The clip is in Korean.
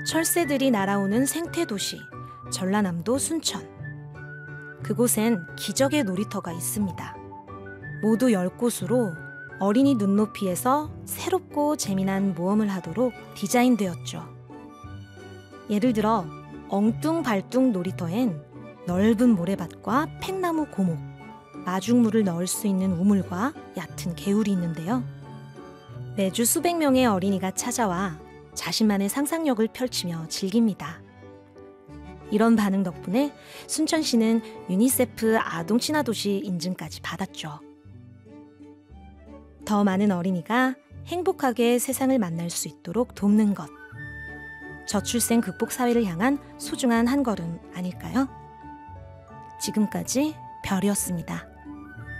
철새들이 날아오는 생태도시 전라남도 순천. 그곳엔 기적의 놀이터가 있습니다. 모두 10곳으로 어린이 눈높이에서 새롭고 재미난 모험을 하도록 디자인되었죠. 예를 들어 엉뚱발뚱 놀이터엔 넓은 모래밭과 팽나무 고목, 마중물을 넣을 수 있는 우물과 얕은 개울이 있는데요. 매주 수백 명의 어린이가 찾아와 자신만의 상상력을 펼치며 즐깁니다. 이런 반응 덕분에 순천시는 유니세프 아동 친화도시 인증까지 받았죠. 더 많은 어린이가 행복하게 세상을 만날 수 있도록 돕는 것. 저출생 극복 사회를 향한 소중한 한 걸음 아닐까요? 지금까지 별이었습니다.